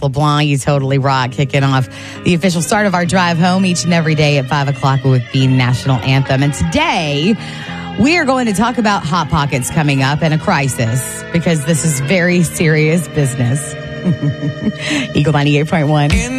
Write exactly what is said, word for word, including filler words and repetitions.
Vince LeBlanc, You Totally Rock, kicking off the official start of our drive home each and every day at five o'clock with the national anthem. And today, we are going to talk about Hot Pockets coming up and a crisis, because this is very serious business. Eagle ninety-eight point one.